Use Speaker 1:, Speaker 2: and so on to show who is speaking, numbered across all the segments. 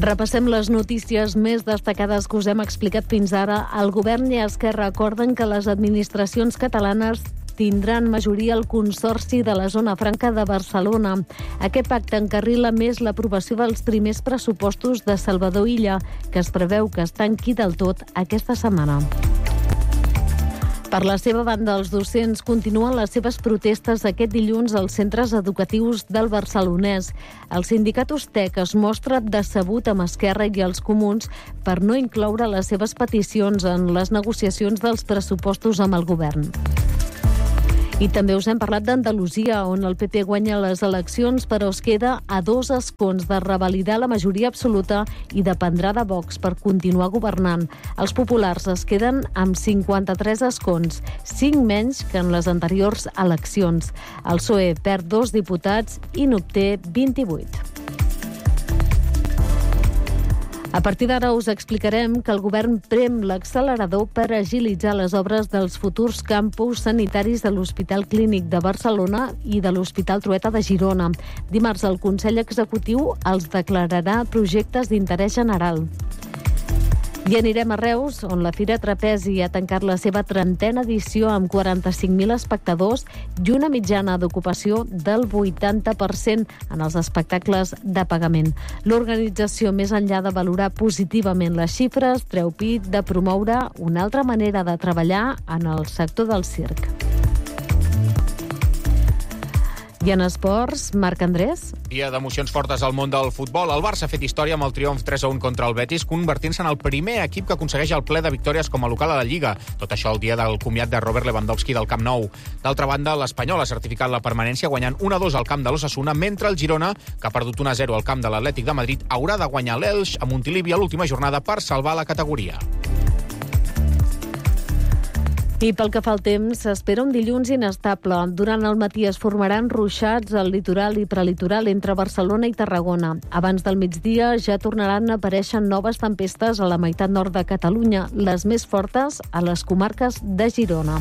Speaker 1: Repassem les notícies més destacades que us hem explicat fins ara. El govern i Esquerra acorden que les administracions catalanes tindran majoria al Consorci de la Zona Franca de Barcelona. Aquest pacte encarrila més l'aprovació dels primers pressupostos de Salvador Illa, que es preveu que es tanqui del tot aquesta setmana. Per la seva banda, els docents continuen les seves protestes aquest dilluns als centres educatius del Barcelonès. El sindicat USTEC es mostra decebut amb Esquerra i els Comuns per no incloure les seves peticions en les negociacions dels pressupostos amb el govern. I també us hem parlat d'Andalusia, on el PP guanya les eleccions, però es queda a 2 escons de revalidar la majoria absoluta i dependrà de Vox per continuar governant. Els populars es queden amb 53 escons, 5 menys que en les anteriors eleccions. El PSOE perd 2 diputats i n'obté 28. A partir d'ara us explicarem que el govern prem l'accelerador per agilitzar les obres dels futurs campus sanitaris de l'Hospital Clínic de Barcelona i de l'Hospital Trueta de Girona. Dimarts el Consell Executiu els declararà projectes d'interès general. I anirem a Reus, on la Fira Trapezi ha tancat la seva 30a edició amb 45.000 espectadors i una mitjana d'ocupació del 80% en els espectacles de pagament. L'organització, més enllà de valorar positivament les xifres, treu pit de promoure una altra manera de treballar en el sector del circ. I en esports, Marc Andrés.
Speaker 2: Dia d'emocions fortes al món del futbol. El Barça ha fet història amb el triomf 3-1 contra el Betis, convertint-se en el primer equip que aconsegueix el ple de victòries com a local a la Lliga. Tot això el dia del comiat de Robert Lewandowski del Camp Nou. D'altra banda, l'Espanyol ha certificat la permanència guanyant 1-2 al camp de l'Osasuna, mentre el Girona, que ha perdut 1-0 al camp de l'Atlètic de Madrid, haurà de guanyar l'Elx a Montilivi a l'última jornada per salvar la categoria.
Speaker 1: I pel que fa al temps, s'espera un dilluns inestable. Durant el matí es formaran ruixats al litoral i prelitoral entre Barcelona i Tarragona. Abans del migdia ja tornaran a aparèixer noves tempestes a la meitat nord de Catalunya, les més fortes a les comarques de Girona.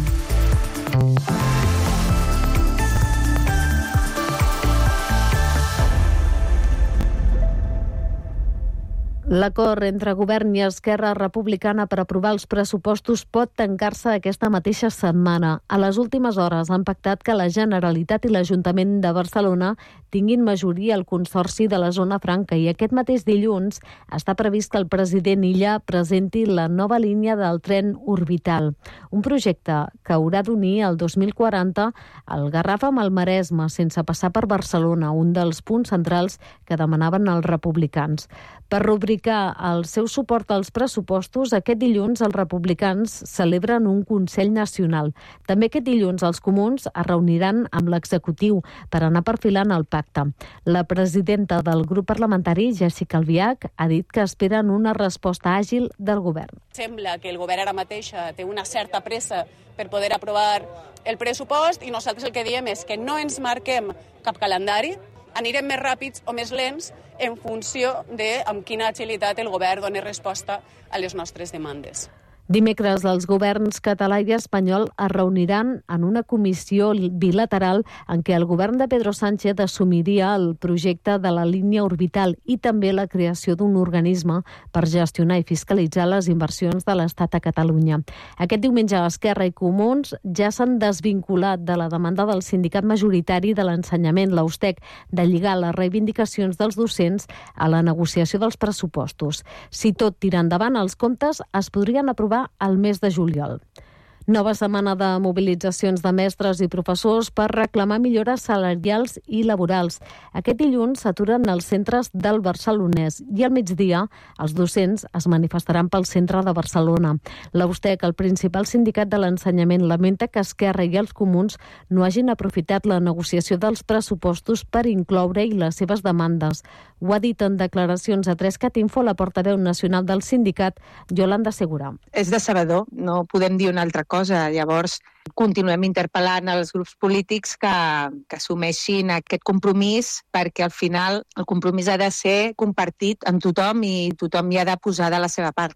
Speaker 1: L'acord entre govern i Esquerra Republicana per aprovar els pressupostos pot tancar-se aquesta mateixa setmana. A les últimes hores han pactat que la Generalitat i l'Ajuntament de Barcelona tinguin majoria al Consorci de la Zona Franca i aquest mateix dilluns està previst que el president Illa presenti la nova línia del tren orbital. Un projecte que haurà d'unir el 2040 el Garraf amb el Maresme sense passar per Barcelona, un dels punts centrals que demanaven els republicans. Per rubricar el seu suport als pressupostos, aquest dilluns els republicans celebren un Consell Nacional. També aquest dilluns els comuns es reuniran amb l'executiu per anar perfilant el pacte. La presidenta del grup parlamentari, Jéssica Albiach, ha dit que esperen una resposta àgil del govern.
Speaker 3: Sembla que el govern ara mateix té una certa pressa per poder aprovar el pressupost i nosaltres el que diem és que no ens marquem cap calendari, anirem més ràpids o més lents en funció de amb quina agilitat el govern doni resposta a les nostres demandes.
Speaker 1: Dimecres, els governs català i espanyol es reuniran en una comissió bilateral en què el govern de Pedro Sánchez assumiria el projecte de la línia orbital i també la creació d'un organisme per gestionar i fiscalitzar les inversions de l'Estat a Catalunya. Aquest diumenge, Esquerra i Comuns ja s'han desvinculat de la demanda del sindicat majoritari de l'ensenyament, la USTEC, de lligar les reivindicacions dels docents a la negociació dels pressupostos. Si tot tira endavant, els comptes es podrien aprovar al mes de juliol. Nova setmana de mobilitzacions de mestres i professors per reclamar millores salarials i laborals. Aquest dilluns s'aturen els centres del Barcelonès i al migdia els docents es manifestaran pel centre de Barcelona. La USTEC, el principal sindicat de l'ensenyament, lamenta que Esquerra i els Comuns no hagin aprofitat la negociació dels pressupostos per incloure-hi les seves demandes. Ho ha dit en declaracions a 3cat Info la portaveu nacional del sindicat, Yolanda Segura.
Speaker 4: És decebedor, no podem dir una altra cosa. Llavors, continuem interpel·lant els grups polítics que assumeixin aquest compromís perquè al final el compromís ha de ser compartit amb tothom i tothom hi ha de posar de la seva part.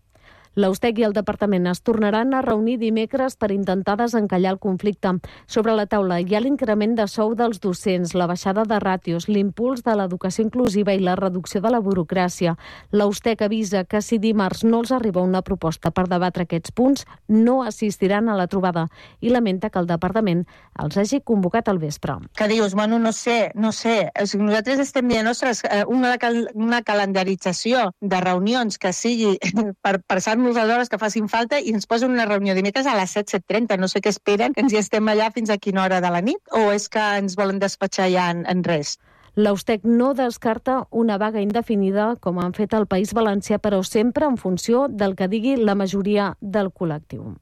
Speaker 1: L'Eustec i el departament es tornaran a reunir dimecres per intentar desencallar el conflicte. Sobre la taula hi ha l'increment de sou dels docents, la baixada de ràtios, l'impuls de l'educació inclusiva i la reducció de la burocràcia. L'Eustec avisa que si dimarts no els arriba una proposta per debatre aquests punts, no assistiran a la trobada i lamenta que el departament els hagi convocat al vespre.
Speaker 4: Que dius, bueno, no sé. Nosaltres estem dient, ostres, una calendarització de reunions que sigui per passar-nos les hores que facin falta i ens posen una reunió dimecres a les 7:30. No sé què esperen, que ens hi estem allà fins a quina hora de la nit, o és que ens volen despatxar ja en res?
Speaker 1: L'Eustec no descarta una vaga indefinida, com han fet al País Valencià, però sempre en funció del que digui la majoria del col·lectiu.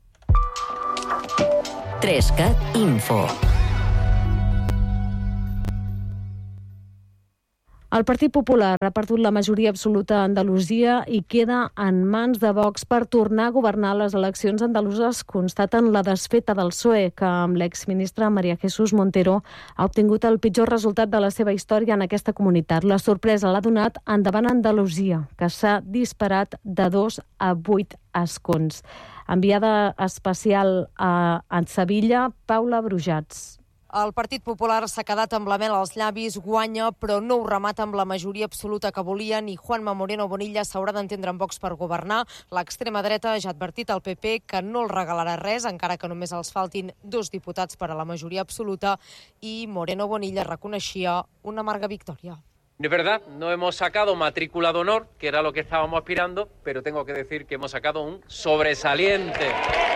Speaker 5: 3CAT Info.
Speaker 1: El Partit Popular ha perdut la majoria absoluta a Andalusia i queda en mans de Vox per tornar a governar les eleccions andaluses. Constaten la desfeta del PSOE, que amb l'exministre María Jesús Montero ha obtingut el pitjor resultat de la seva història en aquesta comunitat. La sorpresa l'ha donat endavant Andalusia, que s'ha disparat de 2 a 8 escons. Enviada especial a Sevilla, Paula Brujats.
Speaker 6: El Partit Popular s'ha quedat amb la mel als llavis, guanya, però no ho remata amb la majoria absoluta que volien i Juanma Moreno Bonilla s'haurà d'entendre amb Vox per governar. L'extrema dreta ja ha advertit al PP que no els regalarà res, encara que només els faltin 2 diputats per a la majoria absoluta, i Moreno Bonilla reconeixia una amarga victòria.
Speaker 7: Es verdad, no hemos sacado matrícula de honor, que era lo que estábamos aspirando, pero tengo que decir que hemos sacado un sobresaliente.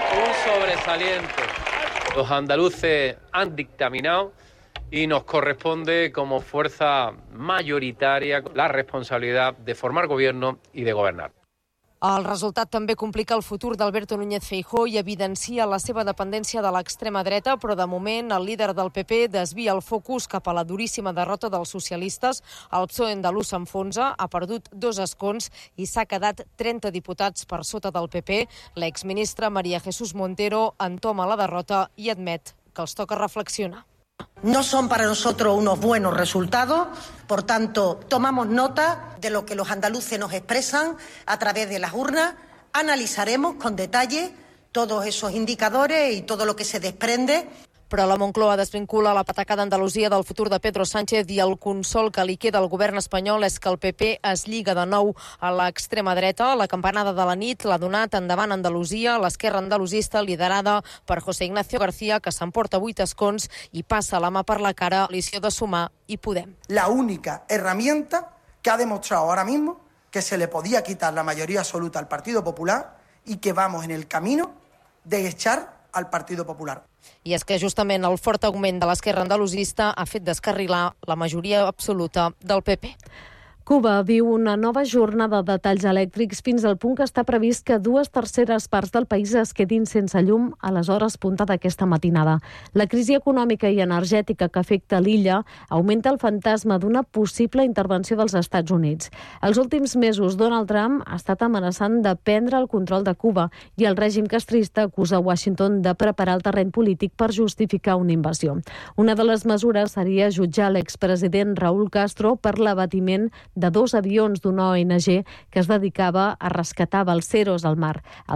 Speaker 7: Los andaluces han dictaminado y nos corresponde como fuerza mayoritaria la responsabilidad de formar gobierno y de gobernar.
Speaker 6: El resultat també complica el futur d'Alberto Núñez Feijóo i evidencia la seva dependència de l'extrema dreta, però de moment el líder del PP desvia el focus cap a la duríssima derrota dels socialistes. El PSOE andalús s'enfonsa, ha perdut 2 escons i s'ha quedat 30 diputats per sota del PP. L'exministra María Jesús Montero entoma la derrota i admet que els toca reflexionar.
Speaker 8: No son para nosotros unos buenos resultados, por tanto, tomamos nota de lo que los andaluces nos expresan a través de las urnas, analizaremos con detalle todos esos indicadores y todo lo que se desprende.
Speaker 6: Però la Moncloa desvincula la patacada d'Andalusia del futur de Pedro Sánchez i el consol que li queda al govern espanyol és que el PP es lliga de nou a l'extrema dreta. La campanada de la nit l'ha donat endavant Andalusia, l'esquerra andalusista liderada per José Ignacio García, que s'emporta 8 escons i passa la mà per la cara a l'Coalició de Sumar i Podem.
Speaker 9: La única herramienta que ha demostrado ahora mismo que se le podía quitar la mayoría absoluta al Partido Popular y que vamos en el camino de echar al Partido Popular.
Speaker 6: I és que justament el fort augment de l'esquerra andalusista ha fet descarrilar la majoria absoluta del PP.
Speaker 1: Cuba viu una nova jornada de talls elèctrics fins al punt que està previst que 2/3 parts del país es quedin sense llum a les hores punta d'aquesta matinada. La crisi econòmica i energètica que afecta l'illa augmenta el fantasma d'una possible intervenció dels Estats Units. Els últims mesos, Donald Trump ha estat amenaçant de prendre el control de Cuba i el règim castrista acusa Washington de preparar el terreny polític per justificar una invasió. Una de les mesures seria jutjar l'expresident Raúl Castro per l'abatiment de 2 avions d'una ONG que es dedicava a rescatar balseros al mar el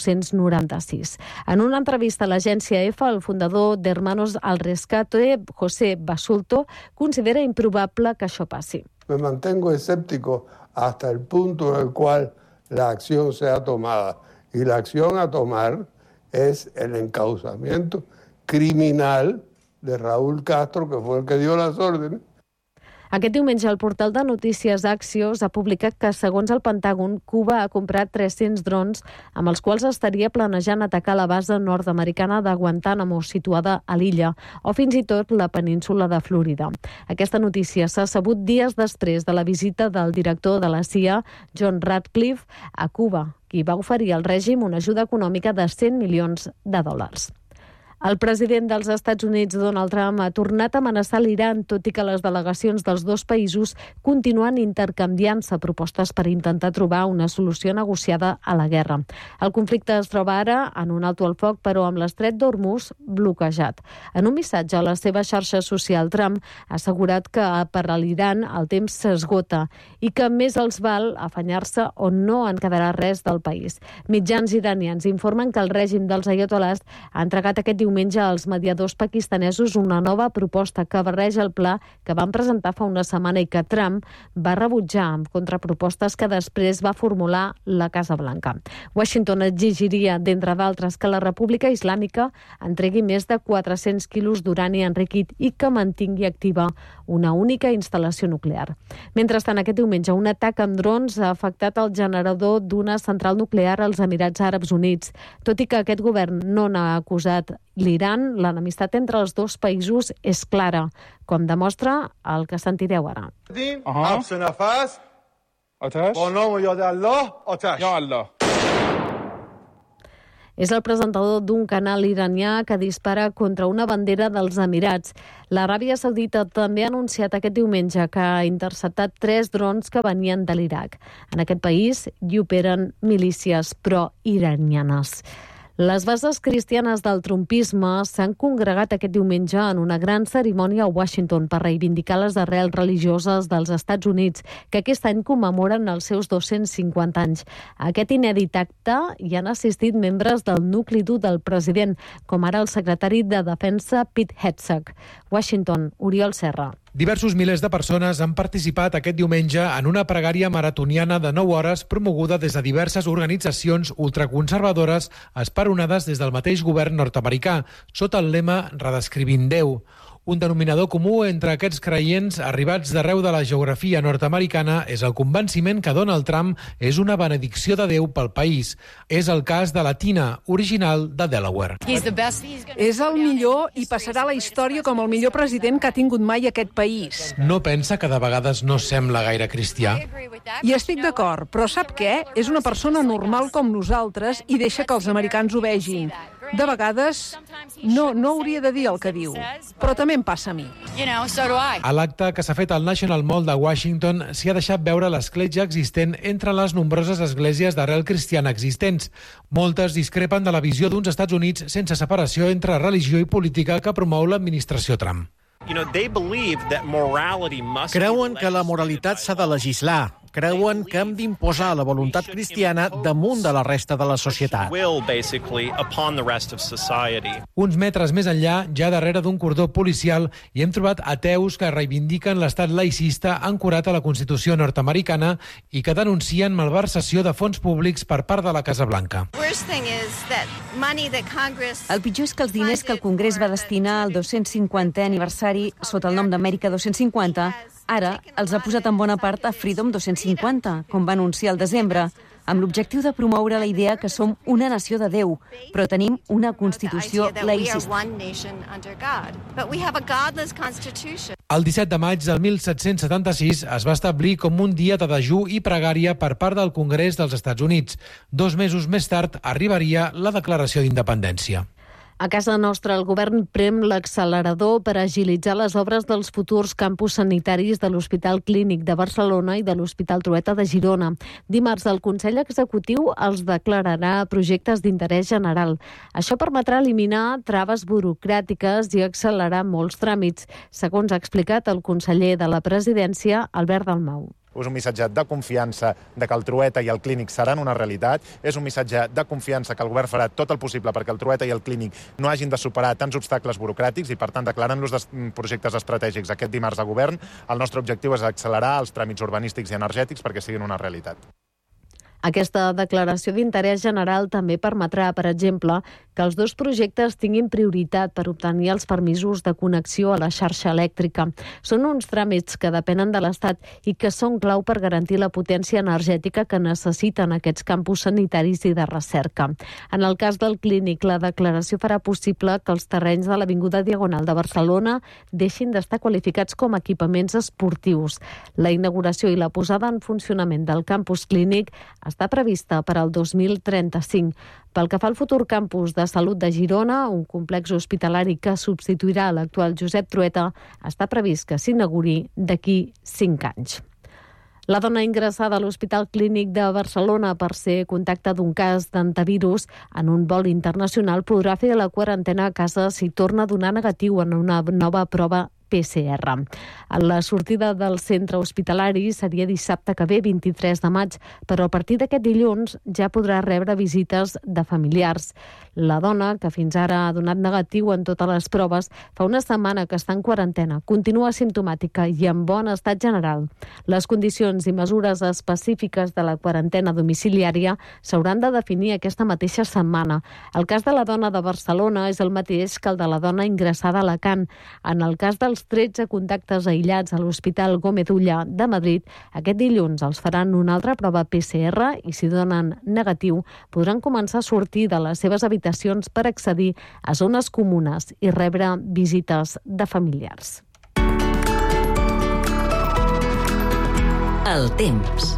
Speaker 1: 1996. En una entrevista a l'agència EFA, el fundador d'Hermanos al Rescate, José Basulto, considera improbable que això passi.
Speaker 10: Me mantengo escéptico hasta el punto en el cual la acción sea tomada. Y la acción a tomar es el encauzamiento criminal de Raúl Castro, que fue el que dio las órdenes.
Speaker 1: Aquest diumenge el portal de notícies Axios ha publicat que, segons el Pentàgon, Cuba ha comprat 300 drons amb els quals estaria planejant atacar la base nord-americana de Guantánamo, situada a l'illa, o fins i tot la península de Florida. Aquesta notícia s'ha sabut dies després de la visita del director de la CIA, John Ratcliffe, a Cuba, qui va oferir al règim una ajuda econòmica de $100 milions. El president dels Estats Units, Donald Trump, ha tornat a amenaçar l'Iran, tot i que les delegacions dels dos països continuen intercanviant-se propostes per intentar trobar una solució negociada a la guerra. El conflicte es troba ara en un alto al foc, però amb l'estret d'Hormuz bloquejat. En un missatge a la seva xarxa social, Trump ha assegurat que per a l'Iran el temps s'esgota i que més els val afanyar-se o no en quedarà res del país. Mitjans iranians informen que el règim dels aiatolars ha entregat aquest diumenge als mediadors pakistanesos una nova proposta que barreja el pla que van presentar fa una setmana i que Trump va rebutjar amb contrapropostes que després va formular la Casa Blanca. Washington exigiria, d'entre d'altres, que la República Islàmica entregui més de 400 quilos d'urani enriquit i que mantingui activa una única instal·lació nuclear. Mentrestant, aquest diumenge, un atac amb drons ha afectat el generador d'una central nuclear als Emirats Àrabs Units. Tot i que aquest govern no n'ha acusat l'Iran, l'enemistat entre els dos països és clara, com demostra el que sentireu ara. És el presentador d'un canal iranià que dispara contra una bandera dels Emirats. L'Aràbia Saudita també ha anunciat aquest diumenge que ha interceptat 3 drons que venien de l'Iraq. En aquest país hi operen milícies pro-iranianes. Les bases cristianes del trumpisme s'han congregat aquest diumenge en una gran cerimònia a Washington per reivindicar les arrels religioses dels Estats Units, que aquest any commemoren els seus 250 anys. A aquest inèdit acte hi han assistit membres del nucli dur del president, com ara el secretari de Defensa Pete Hegseth. Washington, Oriol Serra.
Speaker 5: Diversos milers de persones han participat aquest diumenge en una pregària maratoniana de 9 hores promoguda des de diverses organitzacions ultraconservadores esperonades des del mateix govern nord-americà, sota el lema Redescrivint Déu. Un denominador comú entre aquests creients arribats d'arreu de la geografia nord-americana és el convenciment que Donald Trump és una benedicció de Déu pel país. És el cas de la Tina, original de Delaware.
Speaker 11: És el millor i passarà a la història com el millor president que ha tingut mai aquest país.
Speaker 5: No pensa que de vegades no sembla gaire cristià?
Speaker 11: I estic d'acord, però sap què? És una persona normal com nosaltres i deixa que els americans ho vegin. De vegades no hauria de dir el que diu, però també em passa a mi.
Speaker 5: A l'acte que s'ha fet al National Mall de Washington s'hi ha deixat veure l'escletxa existent entre les nombroses esglésies d'arrel cristiana existents. Moltes discrepen de la visió d'uns Estats Units sense separació entre religió i política que promou l'administració Trump.
Speaker 12: Creuen que la moralitat s'ha de legislar. Creuen que hem d'imposar la voluntat cristiana damunt de la resta de la societat.
Speaker 5: Uns metres més enllà, ja darrere d'un cordó policial, hi hem trobat ateus que reivindiquen l'estat laicista ancorat a la Constitució nord-americana i que denuncien malversació de fons públics per part de la Casa Blanca.
Speaker 13: El pitjor és que els diners que el Congrés va destinar al 250è aniversari sota el nom d'Amèrica 250 ara els ha posat en bona part a Freedom 250, com va anunciar al desembre, amb l'objectiu de promoure la idea que som una nació de Déu, però tenim una Constitució laïcista.
Speaker 5: El 17 de maig del 1776 es va establir com un dia de dejú i pregària per part del Congrés dels Estats Units. 2 mesos més tard arribaria la Declaració d'Independència.
Speaker 1: A casa nostra, el govern prem l'accelerador per agilitzar les obres dels futurs campus sanitaris de l'Hospital Clínic de Barcelona i de l'Hospital Trueta de Girona. Dimarts, el Consell Executiu els declararà projectes d'interès general. Això permetrà eliminar traves burocràtiques i accelerar molts tràmits, segons ha explicat el conseller de la Presidència, Albert Dalmau.
Speaker 14: És un missatge de confiança de que el Trueta i el Clínic seran una realitat. És un missatge de confiança que el govern farà tot el possible perquè el Trueta i el Clínic no hagin de superar tants obstacles burocràtics i, per tant, declarant-los projectes estratègics aquest dimarts a govern. El nostre objectiu és accelerar els tràmits urbanístics i energètics perquè siguin una realitat.
Speaker 1: Aquesta declaració d'interès general també permetrà, per exemple, que els 2 projectes tinguin prioritat per obtenir els permisos de connexió a la xarxa elèctrica. Són uns tràmits que depenen de l'Estat i que són clau per garantir la potència energètica que necessiten aquests campus sanitaris i de recerca. En el cas del Clínic, la declaració farà possible que els terrenys de l'Avinguda Diagonal de Barcelona deixin d'estar qualificats com a equipaments esportius. La inauguració i la posada en funcionament del campus Clínic està prevista per al 2035. Pel que fa al futur campus de salut de Girona, un complex hospitalari que substituirà l'actual Josep Trueta, està previst que s'inauguri d'aquí 5 anys. La dona ingressada a l'Hospital Clínic de Barcelona per ser contacte d'un cas d'antivirus en un vol internacional podrà fer la quarantena a casa si torna a donar negatiu en una nova prova PCR. La sortida del centre hospitalari seria dissabte que ve, 23 de maig, però a partir d'aquest dilluns ja podrà rebre visites de familiars. La dona, que fins ara ha donat negatiu en totes les proves, fa una setmana que està en quarantena, continua asimptomàtica i en bon estat general. Les condicions i mesures específiques de la quarantena domiciliària s'hauran de definir aquesta mateixa setmana. El cas de la dona de Barcelona és el mateix que el de la dona ingressada a Alacant. En el cas dels 13 contactes aïllats a l'Hospital Gómez Ulla de Madrid, aquest dilluns els faran una altra prova PCR i si donen negatiu podran començar a sortir de les seves habitacions per accedir a zones comunes i rebre visites de familiars.
Speaker 15: El temps.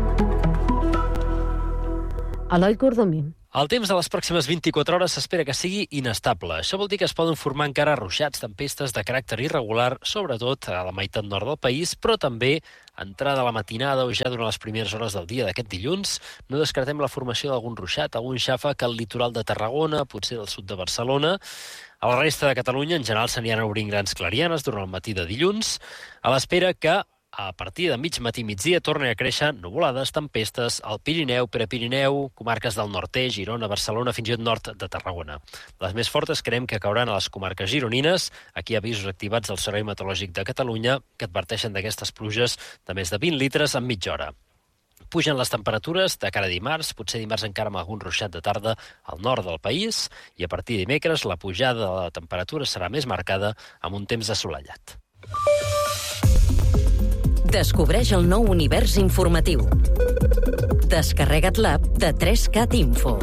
Speaker 1: Eloi Cordomí.
Speaker 16: El temps de les pròximes 24 hores s'espera que sigui inestable. Això vol dir que es poden formar encara ruixats, tempestes de caràcter irregular, sobretot a la meitat nord del país, però també entrada a la matinada o ja durant les primeres hores del dia d'aquest dilluns. No descartem la formació d'algun ruixat, algun xàfec al litoral de Tarragona, potser del sud de Barcelona. A la resta de Catalunya, en general, s'aniran obrint grans clarianes durant el matí de dilluns, a l'espera que a partir de mig matí migdia tornen a créixer nuvolades, tempestes al Pirineu, Prepirineu, comarques del nord-est, Girona, Barcelona, fins i tot nord de Tarragona. Les més fortes creiem que cauran a les comarques gironines. Aquí hi ha avisos activats del Servei Meteorològic de Catalunya que adverteixen d'aquestes pluges de més de 20 litres en mitja hora. Pugen les temperatures de cara a dimarts, potser dimarts encara amb algun ruixat de tarda al nord del país, i a partir de dimecres la pujada de la temperatura serà més marcada amb un temps assolellat.
Speaker 15: Descobreix el nou univers informatiu. Descarrega't l'app de 3Cat Info.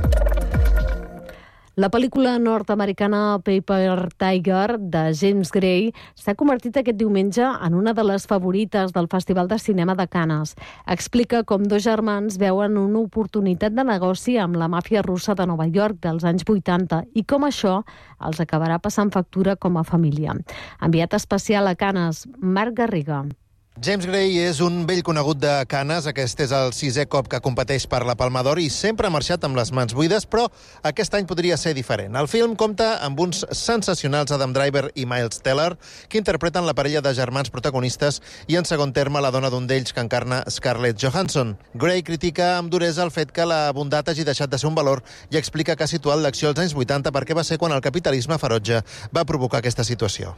Speaker 1: La pel·lícula nord-americana Paper Tiger de James Gray s'ha convertit aquest diumenge en una de les favorites del Festival de Cinema de Canes. Explica com dos germans veuen una oportunitat de negoci amb la màfia russa de Nova York dels anys 80 i com això els acabarà passant factura com a família. Enviat especial a Canes, Marc Garriga.
Speaker 17: James Gray és un vell conegut de Canes. Aquest és el 6è cop que competeix per la Palma d'Or i sempre ha marxat amb les mans buides, però aquest any podria ser diferent. El film compta amb uns sensacionals Adam Driver i Miles Teller, que interpreten la parella de germans protagonistes i, en segon terme, la dona d'un d'ells que encarna Scarlett Johansson. Gray critica amb duresa el fet que la bondat hagi deixat de ser un valor i explica que ha situat l'acció als anys 80 perquè va ser quan el capitalisme ferotge va provocar aquesta situació.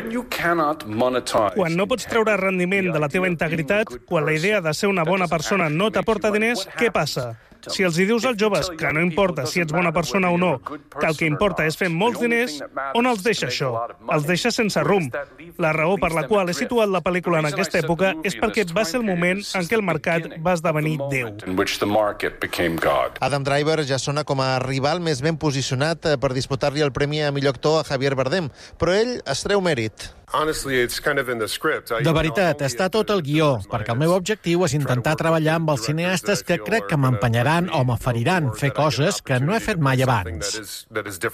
Speaker 18: Quan no pots treure rendiment de la teva integritat, quan la idea de ser una bona persona no t'aporta diners, què passa? Si els hi dius als joves que no importa si ets bona persona o no, que el que importa és fer molts diners, on els deixa això? Els deixa sense rumb. La raó per la qual he situat la pel·lícula en aquesta època és perquè va ser el moment en què el mercat va esdevenir Déu.
Speaker 17: Adam Driver ja sona com a rival més ben posicionat per disputar-li el premi a millor actor a Javier Bardem, però ell es treu mèrit.
Speaker 12: De veritat, està tot el guió, perquè el meu objectiu és intentar treballar amb els cineastes que crec que m'empenyaran o m'aferiran fer coses que no he fet mai abans.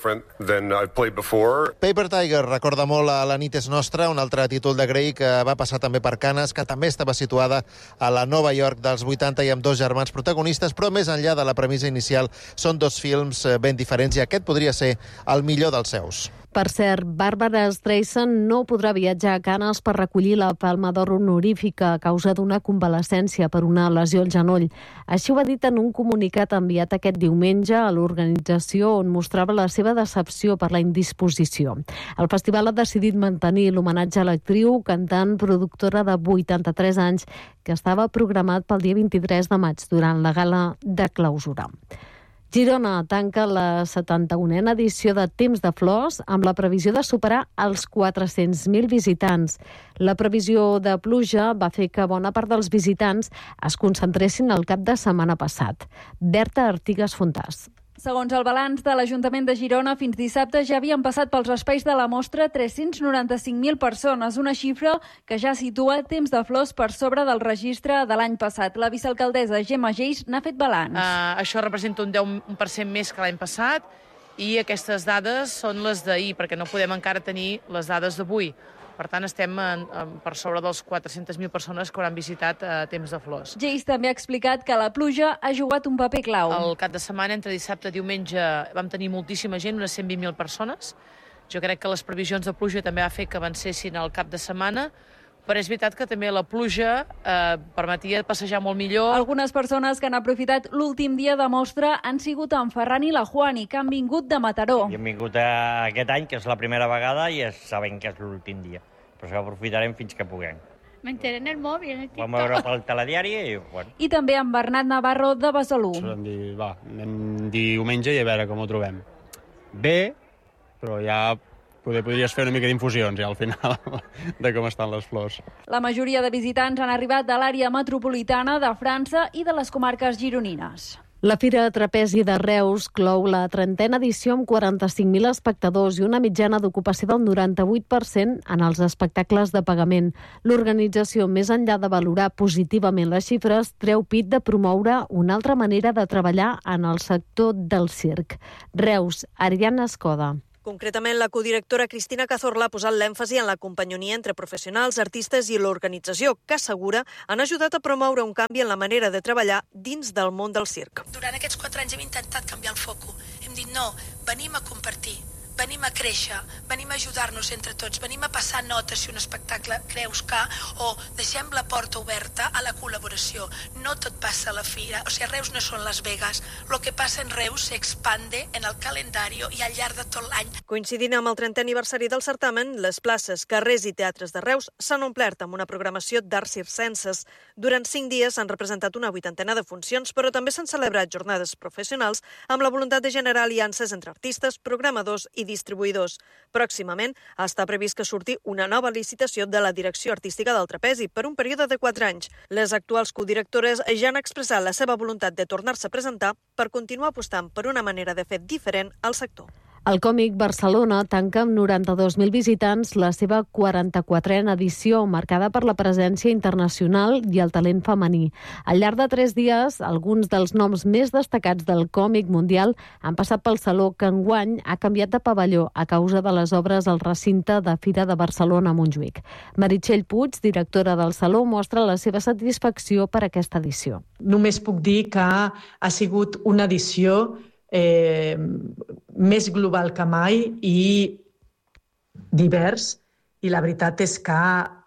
Speaker 17: Paper Tiger recorda molt a La nit és nostra, un altre títol de Gray que va passar també per Canes, que també estava situada a la Nova York dels 80 i amb dos germans protagonistes, però més enllà de la premissa inicial són dos films ben diferents i aquest podria ser el millor dels seus.
Speaker 1: Per cert, Barbara Streisand no podrà viatjar a Canes per recollir la Palma d'Or honorífica a causa d'una convalescència per una lesió al genoll. Així ho ha dit en un comunicat enviat aquest diumenge a l'organització on mostrava la seva decepció per la indisposició. El festival ha decidit mantenir l'homenatge a l'actriu, cantant, productora de 83 anys, que estava programat pel dia 23 de maig durant la gala de clausura. Girona tanca la 71a edició de Temps de Flors amb la previsió de superar els 400.000 visitants. La previsió de pluja va fer que bona part dels visitants es concentressin el cap de setmana passat. Berta Artigas Fontàs.
Speaker 19: Segons el balanç de l'Ajuntament de Girona, fins dissabte ja havien passat pels espais de la mostra 395.000 persones, una xifra que ja situa Temps de Flors per sobre del registre de l'any passat. La vicealcaldessa Gemma Geix n'ha fet balanç.
Speaker 20: Això representa un 10% més que l'any passat i aquestes dades són les d'ahir, perquè no podem encara tenir les dades d'avui. Per tant, estem per sobre dels 400.000 persones que hauran visitat Temps de Flors.
Speaker 19: Geix també ha explicat que la pluja ha jugat un paper clau.
Speaker 20: El cap de setmana, entre dissabte i diumenge, vam tenir moltíssima gent, unes 120.000 persones. Jo crec que les previsions de pluja també va fer que avancessin al cap de setmana, però és veritat que també la pluja permetia passejar molt millor.
Speaker 19: Algunes persones que han aprofitat l'últim dia de mostra han sigut en Ferran i la Juani, que han vingut de Mataró.
Speaker 21: I hem vingut aquest any, que és la primera vegada, i sabem que és l'últim dia. Però això aprofitarem fins que puguem.
Speaker 22: M'enteré en el mòbil, en el TikTok.
Speaker 21: Vam veure pel telediari i bueno.
Speaker 19: I també en Bernat Navarro de Besalú.
Speaker 23: Vam dir, anem diumenge i a veure com ho trobem. Bé, però ja podries fer una mica d'infusions ja al final de com estan les flors.
Speaker 19: La majoria de visitants han arribat de l'àrea metropolitana, de França i de les comarques gironines.
Speaker 1: La Fira Trapezi de Reus clou la 30a edició amb 45.000 espectadors i una mitjana d'ocupació del 98% en els espectacles de pagament. L'organització, més enllà de valorar positivament les xifres, treu pit de promoure una altra manera de treballar en el sector del circ. Reus, Ariadna Escoda.
Speaker 24: Concretament, la codirectora Cristina Cazorla ha posat l'èmfasi en la companyonia entre professionals, artistes i l'organització, que assegura han ajudat a promoure un canvi en la manera de treballar dins del món del circ.
Speaker 25: Durant aquests 4 anys hem intentat canviar el foco. Hem dit no, venim a compartir, venim a créixer, venim a ajudar-nos entre tots, venim a passar notes si un espectacle creus que, o deixem la porta oberta a la col·laboració. No tot passa a la fira, o sigui, Reus no són Las Vegas. Lo que passa en Reus s'expande en el calendari i al llarg de tot l'any.
Speaker 24: Coincidint amb el 30è aniversari del certamen, les places, carrers i teatres de Reus s'han omplert amb una programació d'arts circenses. Durant 5 dies s'han representat una 80ena de funcions, però també s'han celebrat jornades professionals amb la voluntat de generar aliances entre artistes, programadors i distribuïdors. Pròximament està previst que surti una nova licitació de la direcció artística del Trapezi per un període de 4 anys. Les actuals codirectores ja han expressat la seva voluntat de tornar-se a presentar per continuar apostant per una manera de fer diferent al sector.
Speaker 1: El Còmic Barcelona tanca amb 92.000 visitants la seva 44a edició, marcada per la presència internacional i el talent femení. Al llarg de 3 dies, alguns dels noms més destacats del còmic mundial han passat pel Saló, que enguany ha canviat de pavelló a causa de les obres al recinte de Fira de Barcelona a Montjuïc. Meritxell Puig, directora del Saló, mostra la seva satisfacció per aquesta edició.
Speaker 26: Només puc dir que ha sigut una edició més global que mai i divers, i la veritat és que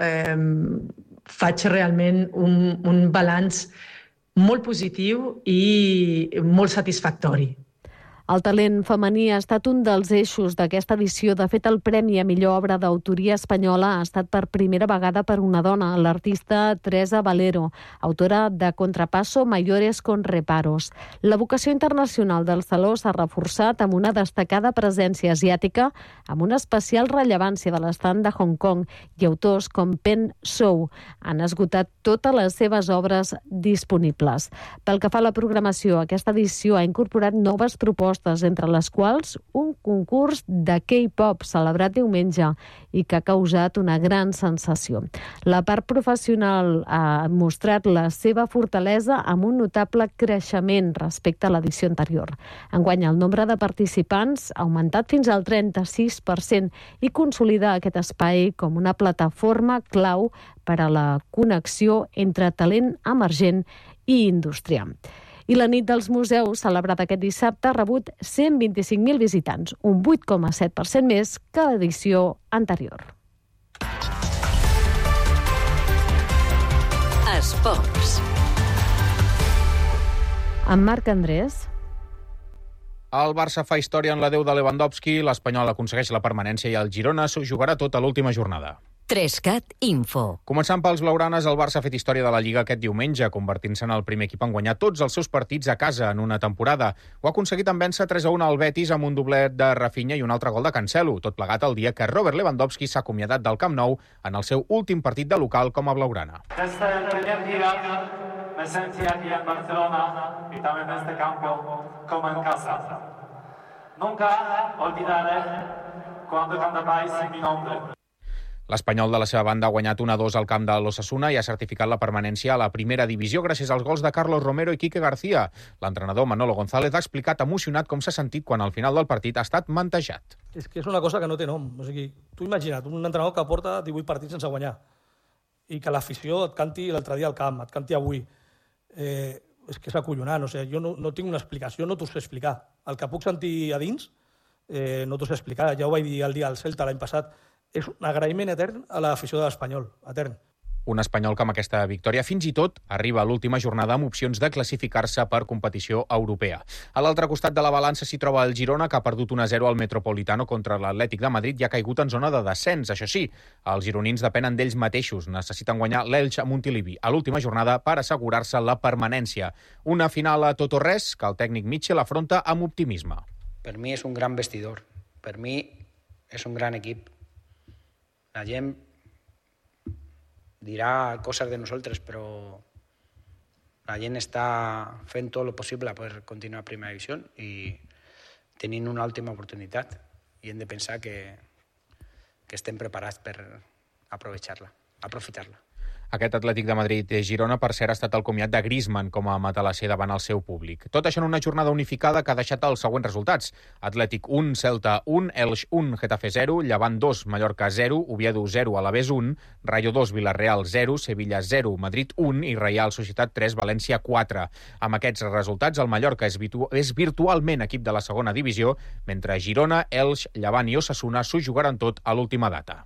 Speaker 26: faig realment un balanç molt positiu i molt satisfactori.
Speaker 1: El talent femení ha estat un dels eixos d'aquesta edició. De fet, el Premi a millor obra d'autoria espanyola ha estat per primera vegada per una dona, l'artista Teresa Valero, autora de Contrapasso Mayores con Reparos. La vocació internacional del Saló s'ha reforçat amb una destacada presència asiàtica, amb una especial rellevància de l'estand de Hong Kong, i autors com Pen Zhou han esgotat totes les seves obres disponibles. Pel que fa a la programació, aquesta edició ha incorporat noves propostes, entre les quals un concurs de K-pop celebrat diumenge i que ha causat una gran sensació. La part professional ha mostrat la seva fortalesa amb un notable creixement respecte a l'edició anterior. Enguany, el nombre de participants ha augmentat fins al 36% i consolida aquest espai com una plataforma clau per a la connexió entre talent emergent i indústria. I la nit dels museus, celebrada aquest dissabte, ha rebut 125.000 visitants, un 8,7% més que l'edició anterior.
Speaker 15: Esports.
Speaker 1: Amb Marc Andrés.
Speaker 2: El Barça fa història en la 10 de Lewandowski, l'Espanyol aconsegueix la permanència i el Girona s'ho jugarà tot a l'última jornada.
Speaker 15: 3CAT Info.
Speaker 2: Començant pels blaugranes, el Barça ha fet història de la Lliga aquest diumenge, convertint-se en el primer equip en guanyar tots els seus partits a casa en una temporada. Ho ha aconseguit en vèncer 3-1 al Betis amb un doblet de Rafinha i un altre gol de Cancelo, tot plegat el dia que Robert Lewandowski s'ha acomiadat del Camp Nou en el seu últim partit de local com a blaugrana.
Speaker 3: Este es el primer día, me sentí aquí en Barcelona y también en este campo como en casa. Nunca olvidaré cuando cantabais mi nombre.
Speaker 2: L'Espanyol, de la seva banda, ha guanyat 1-2 al camp de l'Osasuna i ha certificat la permanència a la primera divisió gràcies als gols de Carlos Romero i Quique García. L'entrenador Manolo González ha explicat emocionat com s'ha sentit quan al final del partit ha estat mantejat.
Speaker 4: És que és una cosa que no té nom. O sigui, tu imagina't, un entrenador que porta 18 partits sense guanyar i que l'afició et canti l'altre dia al camp, et canti avui. És que és acollonant. O sigui, jo no tinc una explicació, no t'ho sé explicar. El que puc sentir a dins no t'ho sé explicar. Ja ho vaig dir el dia del Celta l'any passat. És un agraïment etern a l'afició de l'Espanyol, etern.
Speaker 2: Un Espanyol que amb aquesta victòria fins i tot arriba a l'última jornada amb opcions de classificar-se per competició europea. A l'altre costat de la balança s'hi troba el Girona, que ha perdut 1-0 al Metropolitano contra l'Atlètic de Madrid i ha caigut en zona de descens. Això sí, els gironins depenen d'ells mateixos. Necessiten guanyar l'Elx a Montilivi a l'última jornada per assegurar-se la permanència. Una final a tot o res que el tècnic Mitchell afronta amb optimisme.
Speaker 6: Per mi és un gran vestidor. Per mi és un gran equip. La gent dirà coses de nosaltres, però la gent està fent tot el possible per continuar a primera divisió i tenint una última oportunitat. I hem de pensar que estem preparats per aprofitar-la.
Speaker 2: Aquest Atlètic de Madrid-Girona, per cert, ha estat el comiat de Griezmann com a matalasser davant el seu públic. Tot això en una jornada unificada que ha deixat els següents resultats. Atlètic 1, Celta 1, Elx 1, Getafe 0, Llevant 2, Mallorca 0, Oviedo 0, Alavés 1, Rayo 2, Villarreal 0, Sevilla 0, Madrid 1 i Reial Societat 3, València 4. Amb aquests resultats, el Mallorca és virtualment equip de la segona divisió, mentre Girona, Elx, Llevant i Osasuna s'ho jugaran tot a l'última data.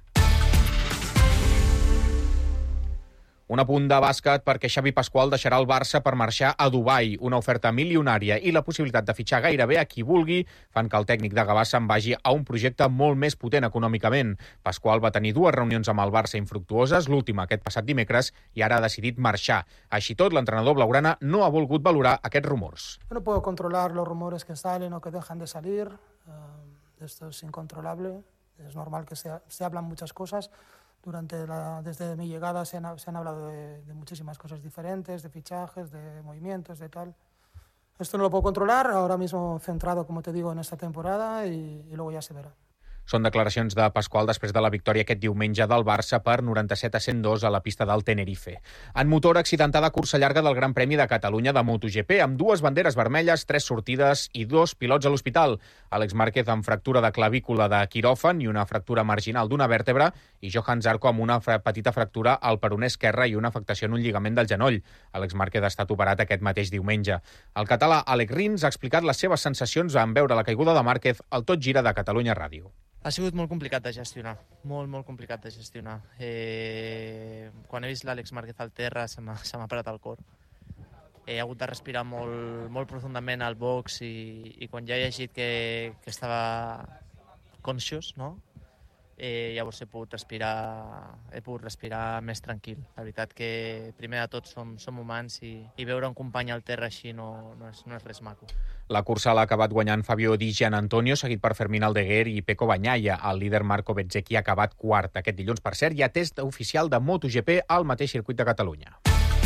Speaker 2: Un apunt de bàsquet perquè Xavi Pasqual deixarà el Barça per marxar a Dubai. Una oferta milionària i la possibilitat de fitxar gairebé a qui vulgui fan que el tècnic de Gavà se'n vagi a un projecte molt més potent econòmicament. Pasqual va tenir 2 reunions amb el Barça infructuoses, l'última aquest passat dimecres, i ara ha decidit marxar. Així tot, l'entrenador blaugrana no ha volgut valorar aquests rumors.
Speaker 7: No puedo controlar los rumores que salen o que dejan de salir. Esto es incontrolable. Es normal que se hablan muchas cosas. Desde mi llegada se han hablado de muchísimas cosas diferentes, de fichajes, de movimientos, de tal. Esto no lo puedo controlar, ahora mismo centrado, como te digo, en esta temporada y luego ya se verá.
Speaker 2: Són declaracions de Pasqual després de la victòria aquest diumenge del Barça per 97-102 a la pista del Tenerife. En motor, accidentada cursa llarga del Gran Premi de Catalunya de MotoGP, amb 2 banderes vermelles, 3 sortides i 2 pilots a l'hospital. Àlex Márquez amb fractura de clavícula de quiròfan i una fractura marginal d'una vèrtebra, i Johan Zarco amb una petita fractura al peroné esquerre i una afectació en un lligament del genoll. Àlex Márquez ha estat operat aquest mateix diumenge. El català Àlex Rins ha explicat les seves sensacions en veure la caiguda de Márquez al Tot Gira de Catalunya Ràdio.
Speaker 8: Ha sigut molt complicat de gestionar, molt complicat de gestionar. Quan he vist l'Àlex Márquez al terra se m'ha parat el cor. He hagut de respirar molt profundament al box i quan ja he llegit que estava conscious, no? Llavors he pogut respirar més tranquil. La veritat que primer de tot som humans i veure un company al terra així no és res maco.
Speaker 2: La cursa l'ha acabat guanyant Fabio Di Gianantonio, seguit per Fermín Aldeguer i Pecco Bagnaia. El líder Marco Bezzecchi ha acabat quart. Aquest dilluns, per cert, hi ha test oficial de MotoGP al mateix circuit de Catalunya.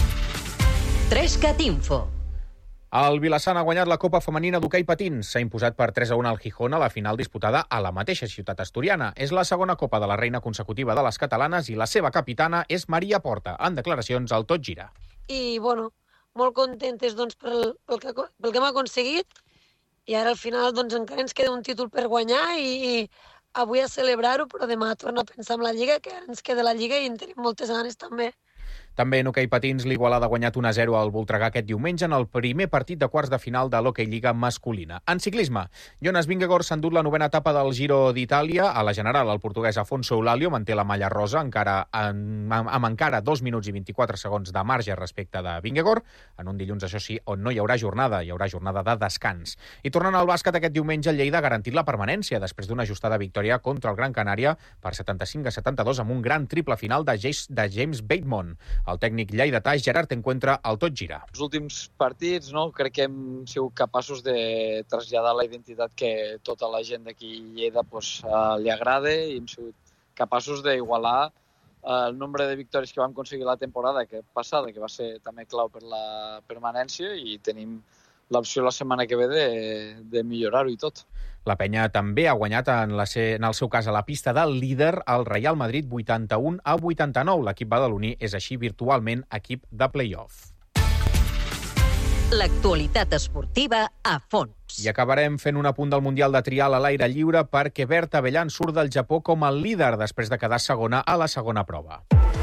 Speaker 15: 3CAT Info.
Speaker 2: El Vilassana ha guanyat la Copa Femenina d'Hoquei Patins. S'ha imposat per 3-1 al Gijón a la final disputada a la mateixa ciutat asturiana. És la segona Copa de la Reina consecutiva de les catalanes i la seva capitana és Maria Porta, en declaracions al Tot Gira.
Speaker 9: I, molt contentes pel que hem aconseguit i ara al final encara ens queda un títol per guanyar i avui a celebrar-ho, però demà tornar a pensar en la Lliga, que ara ens queda la Lliga i en tenim moltes ganes també.
Speaker 2: També en hoquei patins, l'Igualada ha guanyat 1-0 al Voltregà aquest diumenge en el primer partit de quarts de final de l'Hockey Lliga masculina. En ciclisme, Jonas Vingegaard s'ha endut la 9ª etapa del Giro d'Itàlia. A la general, el portuguès Afonso Eulàlio manté la malla rosa amb encara 2 minuts i 24 segons de marge respecte de Vingegaard, en un dilluns, això sí, on no hi haurà jornada de descans. I tornant al bàsquet, aquest diumenge el Lleida ha garantit la permanència després d'una ajustada victòria contra el Gran Canària per 75-72 amb un gran triple final de James Bateman. El tècnic lleidatà Gerard Encuentra el tot gira.
Speaker 5: Els últims partits, crec que hem sigut capaços de traslladar la identitat que tota la gent d'aquí Lleida li agrada i hem sigut capaços d'igualar el nombre de victòries que vam aconseguir la temporada passada, que va ser també clau per la permanència, i tenim l'opció la setmana que ve de millorar-ho i tot.
Speaker 2: La penya també ha guanyat en el seu cas a la pista del líder, el Real Madrid, 81-89. L'equip badaloní és així virtualment equip de play-off.
Speaker 15: L'actualitat esportiva a fons.
Speaker 2: I acabarem fent un apunt del Mundial de Trial a l'aire lliure perquè Berta Avellan surt del Japó com el líder després de quedar segona a la segona prova.